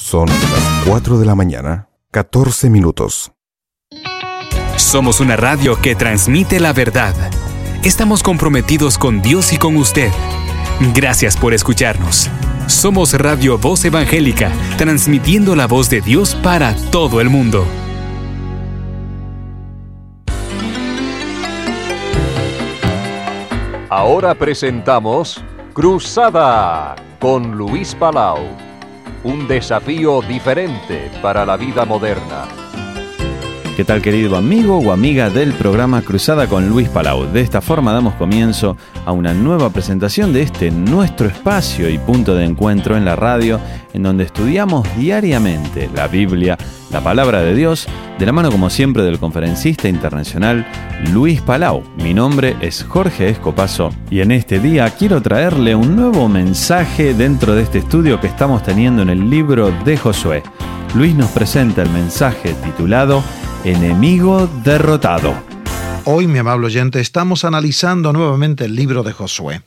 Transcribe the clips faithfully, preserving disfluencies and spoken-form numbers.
Son las cuatro de la mañana, catorce minutos. Somos una radio que transmite la verdad. Estamos comprometidos con Dios y con usted. Gracias por escucharnos. Somos Radio Voz Evangélica, transmitiendo la voz de Dios para todo el mundo. Ahora presentamos Cruzada con Luis Palau. Un desafío diferente para la vida moderna. ¿Qué tal, querido amigo o amiga del programa Cruzada con Luis Palau? De esta forma damos comienzo a una nueva presentación de este nuestro espacio y punto de encuentro en la radio, en donde estudiamos diariamente la Biblia, la palabra de Dios, de la mano como siempre del conferencista internacional Luis Palau. Mi nombre es Jorge Escopazo y en este día quiero traerle un nuevo mensaje dentro de este estudio que estamos teniendo en el libro de Josué. Luis nos presenta el mensaje titulado Enemigo derrotado. Hoy, mi amable oyente, estamos analizando nuevamente el libro de Josué.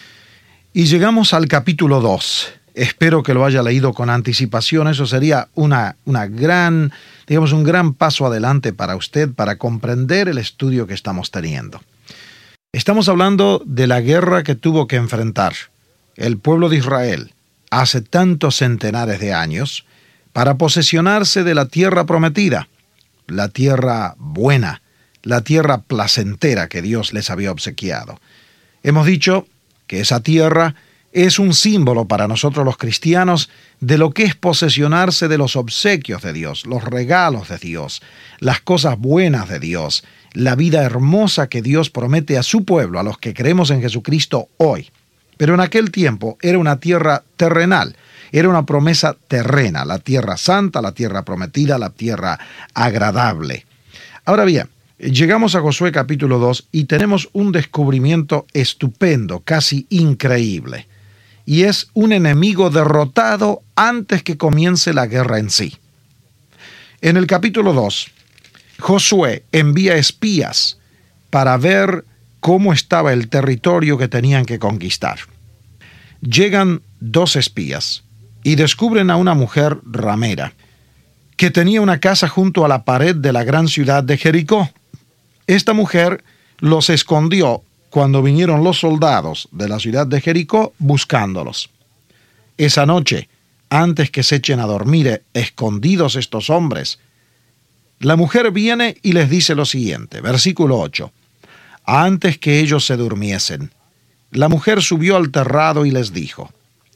Y llegamos al capítulo dos. Espero que lo haya leído con anticipación. Eso sería una, una gran, digamos, un gran paso adelante para usted para comprender el estudio que estamos teniendo. Estamos hablando de la guerra que tuvo que enfrentar el pueblo de Israel hace tantos centenares de años para posesionarse de la tierra prometida, la tierra buena, la tierra placentera que Dios les había obsequiado. Hemos dicho que esa tierra es un símbolo para nosotros los cristianos de lo que es posesionarse de los obsequios de Dios, los regalos de Dios, las cosas buenas de Dios, la vida hermosa que Dios promete a su pueblo, a los que creemos en Jesucristo hoy. Pero en aquel tiempo era una tierra terrenal, era una promesa terrena, la tierra santa, la tierra prometida, la tierra agradable. Ahora bien, llegamos a Josué capítulo dos y tenemos un descubrimiento estupendo, casi increíble. Y es un enemigo derrotado antes que comience la guerra en sí. En el capítulo dos, Josué envía espías para ver cómo estaba el territorio que tenían que conquistar. Llegan dos espías y descubren a una mujer ramera que tenía una casa junto a la pared de la gran ciudad de Jericó. Esta mujer los escondió cuando vinieron los soldados de la ciudad de Jericó buscándolos. Esa noche, antes que se echen a dormir escondidos estos hombres, la mujer viene y les dice lo siguiente, versículo ocho. Antes que ellos se durmiesen, la mujer subió al terrado y les dijo: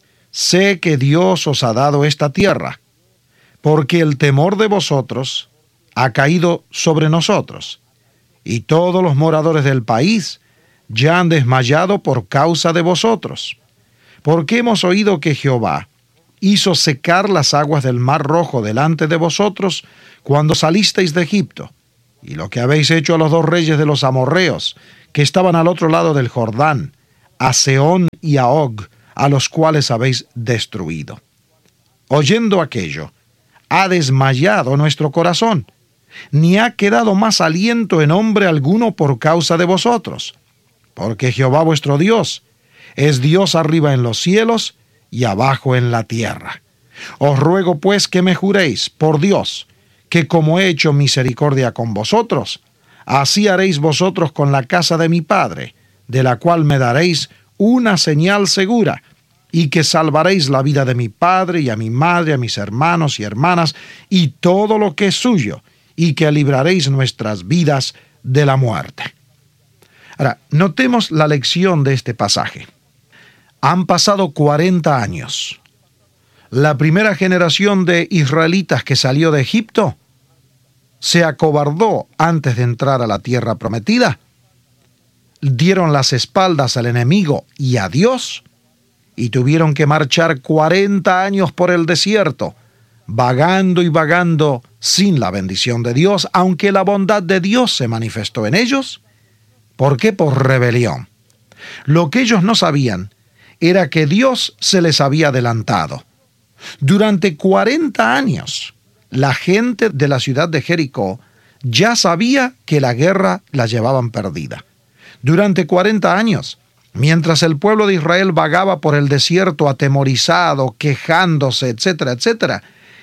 Sé que Dios os ha dado esta tierra, porque el temor de vosotros ha caído sobre nosotros, y todos los moradores del país ya han desmayado por causa de vosotros, porque hemos oído que Jehová hizo secar las aguas del mar Rojo delante de vosotros cuando salisteis de Egipto, y lo que habéis hecho a los dos reyes de los amorreos, que estaban al otro lado del Jordán, a Sehón y a Og, a los cuales habéis destruido. Oyendo aquello, ha desmayado nuestro corazón, ni ha quedado más aliento en hombre alguno por causa de vosotros, porque Jehová vuestro Dios es Dios arriba en los cielos y abajo en la tierra. Os ruego pues que me juréis por Dios, que como he hecho misericordia con vosotros, así haréis vosotros con la casa de mi padre, de la cual me daréis una señal segura, y que salvaréis la vida de mi padre y a mi madre, a mis hermanos y hermanas, y todo lo que es suyo, y que libraréis nuestras vidas de la muerte. Ahora, notemos la lección de este pasaje. Han pasado cuarenta años. La primera generación de israelitas que salió de Egipto se acobardó antes de entrar a la tierra prometida, dieron las espaldas al enemigo y a Dios, y tuvieron que marchar cuarenta años por el desierto, vagando y vagando sin la bendición de Dios, aunque la bondad de Dios se manifestó en ellos. ¿Por qué? Por rebelión. Lo que ellos no sabían era que Dios se les había adelantado. Durante cuarenta años, la gente de la ciudad de Jericó ya sabía que la guerra la llevaban perdida. Durante cuarenta años, mientras el pueblo de Israel vagaba por el desierto atemorizado, quejándose, etcétera, etcétera,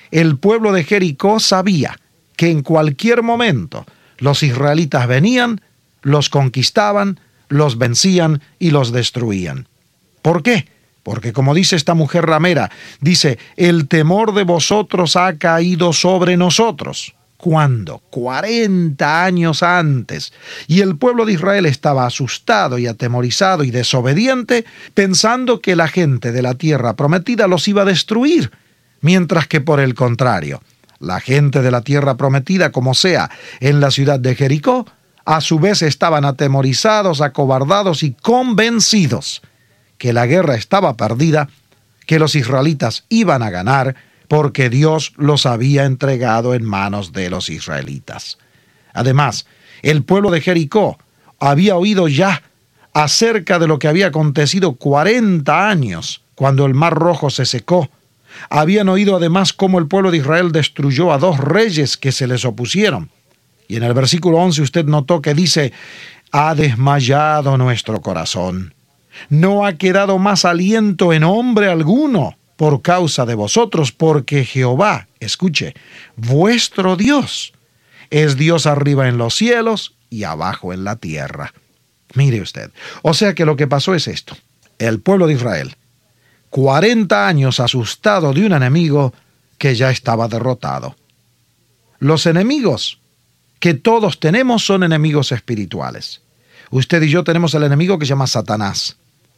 el pueblo de Jericó sabía que en cualquier momento los israelitas venían, los conquistaban, los vencían y los destruían. ¿Por qué? Porque como dice esta mujer ramera, dice, el temor de vosotros ha caído sobre nosotros. ¿Cuándo? cuarenta años antes. Y el pueblo de Israel estaba asustado y atemorizado y desobediente, pensando que la gente de la tierra prometida los iba a destruir, mientras que por el contrario, la gente de la tierra prometida, como sea, en la ciudad de Jericó, a su vez estaban atemorizados, acobardados y convencidos que la guerra estaba perdida, que los israelitas iban a ganar, porque Dios los había entregado en manos de los israelitas. Además, el pueblo de Jericó había oído ya acerca de lo que había acontecido cuarenta años, cuando el Mar Rojo se secó. Habían oído además cómo el pueblo de Israel destruyó a dos reyes que se les opusieron. Y en el versículo once usted notó que dice, ha desmayado nuestro corazón. No ha quedado más aliento en hombre alguno por causa de vosotros, porque Jehová, escuche, vuestro Dios, es Dios arriba en los cielos y abajo en la tierra. Mire usted, o sea que lo que pasó es esto. El pueblo de Israel, cuarenta años asustado de un enemigo que ya estaba derrotado. Los enemigos que todos tenemos son enemigos espirituales. Usted y yo tenemos el enemigo que se llama Satanás.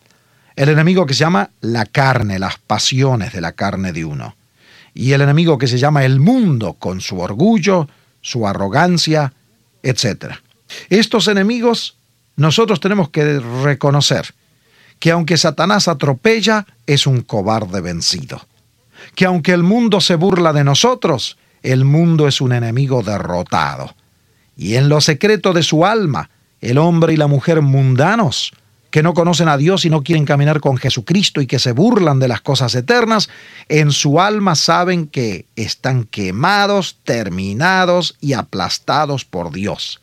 El enemigo que se llama la carne, las pasiones de la carne de uno. Y el enemigo que se llama el mundo, con su orgullo, su arrogancia, etcétera. Estos enemigos nosotros tenemos que reconocer que aunque Satanás atropella, es un cobarde vencido. Que aunque el mundo se burla de nosotros, el mundo es un enemigo derrotado. Y en lo secreto de su alma, el hombre y la mujer mundanos, que no conocen a Dios y no quieren caminar con Jesucristo y que se burlan de las cosas eternas, en su alma saben que están quemados, terminados y aplastados por Dios.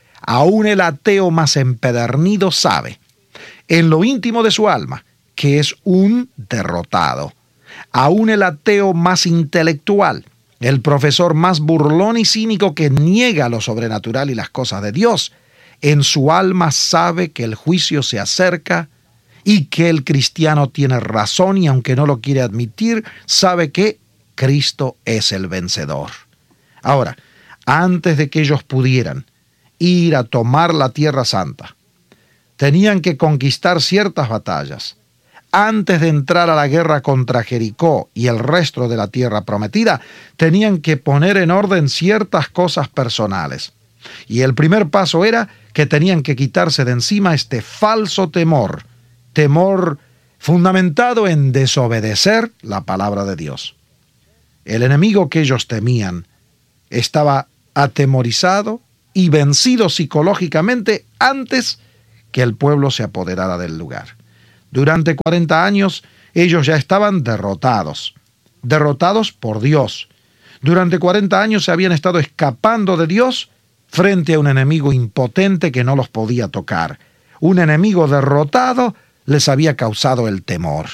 Aún el ateo más empedernido sabe, en lo íntimo de su alma, que es un derrotado. Aún el ateo más intelectual, el profesor más burlón y cínico que niega lo sobrenatural y las cosas de Dios, en su alma sabe que el juicio se acerca y que el cristiano tiene razón, y aunque no lo quiere admitir, sabe que Cristo es el vencedor. Ahora, antes de que ellos pudieran ir a tomar la Tierra Santa, tenían que conquistar ciertas batallas. Antes de entrar a la guerra contra Jericó y el resto de la tierra prometida, tenían que poner en orden ciertas cosas personales. Y el primer paso era que tenían que quitarse de encima este falso temor, temor fundamentado en desobedecer la palabra de Dios. El enemigo que ellos temían estaba atemorizado y vencido psicológicamente antes que el pueblo se apoderara del lugar. Durante cuarenta años ellos ya estaban derrotados, derrotados por Dios. Durante cuarenta años se habían estado escapando de Dios frente a un enemigo impotente que no los podía tocar. Un enemigo derrotado les había causado el temor.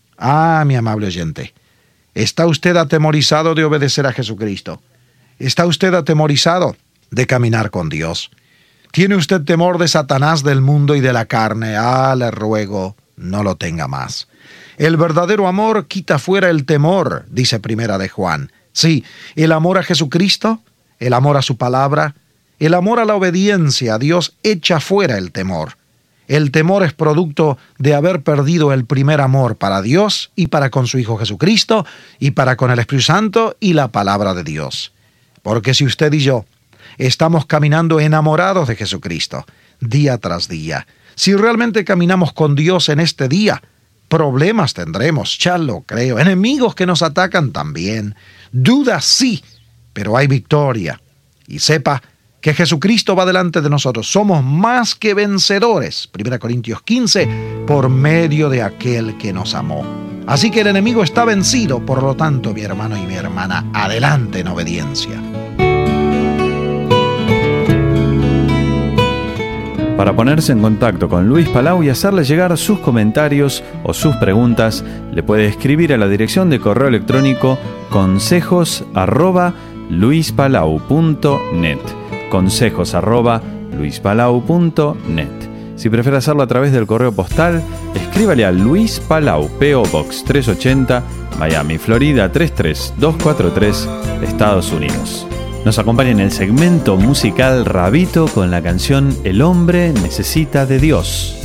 Ah, mi amable oyente, ¿está usted atemorizado de obedecer a Jesucristo? ¿Está usted atemorizado de caminar con Dios? ¿Tiene usted temor de Satanás, del mundo y de la carne? Ah, le ruego, no lo tenga más. El verdadero amor quita fuera el temor, dice Primera de Juan. Sí, el amor a Jesucristo, el amor a su palabra, el amor a la obediencia a Dios echa fuera el temor. El temor es producto de haber perdido el primer amor para Dios y para con su Hijo Jesucristo y para con el Espíritu Santo y la palabra de Dios. Porque si usted y yo estamos caminando enamorados de Jesucristo día tras día, si realmente caminamos con Dios en este día, problemas tendremos, ya lo creo, enemigos que nos atacan también, dudas sí, pero hay victoria. Y sepa que Jesucristo va delante de nosotros. Somos más que vencedores, Primera Corintios quince, por medio de aquel que nos amó. Así que el enemigo está vencido, por lo tanto, mi hermano y mi hermana, adelante en obediencia. Para ponerse en contacto con Luis Palau y hacerle llegar sus comentarios o sus preguntas, le puede escribir a la dirección de correo electrónico consejos arroba luispalau punto net. Consejos arroba luispalau punto net. Si prefiere hacerlo a través del correo postal, escríbale a Luis Palau, P O Box trescientos ochenta, Miami, Florida tres tres dos cuatro tres, Estados Unidos. Nos acompaña en el segmento musical Rabito con la canción El hombre necesita de Dios.